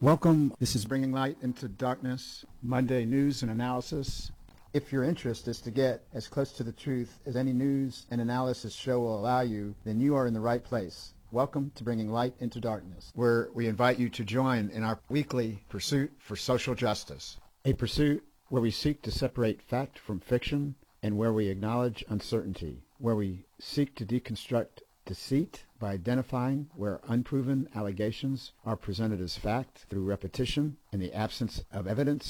Welcome. This is Bringing Light into Darkness, Monday News and Analysis. If your interest is to get as close to the truth as any news and analysis show will allow you, then you are in the right place. Welcome to Bringing Light into Darkness, where we invite you to join in our weekly pursuit for social justice. A pursuit where we seek to separate fact from fiction and where we acknowledge uncertainty, where we seek to deconstruct deceit by identifying where unproven allegations are presented as fact through repetition and the absence of evidence